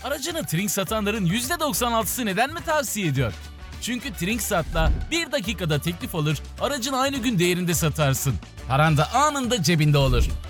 Aracını Trink satanların %96'sı neden mi tavsiye ediyor? Çünkü Trinksat'la 1 dakikada teklif alır, aracın aynı gün değerinde satarsın. Paran da anında cebinde olur.